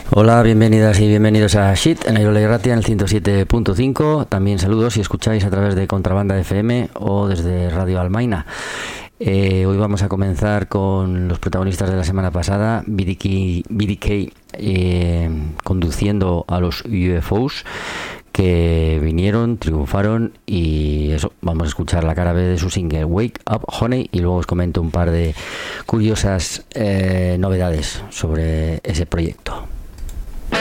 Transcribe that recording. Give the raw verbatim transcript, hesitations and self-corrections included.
Hola, bienvenidas y bienvenidos a Shit en Irole Irratia en el ciento siete punto cinco. También saludos si escucháis a través de Contrabanda F M o desde Radio Almaina. Eh, hoy vamos a comenzar con los protagonistas de la semana pasada, B D K, B D K eh, conduciendo a los U F Os que vinieron, triunfaron y eso, vamos a escuchar la cara B de su single Wake Up Honey y luego os comento un par de curiosas eh, novedades sobre ese proyecto.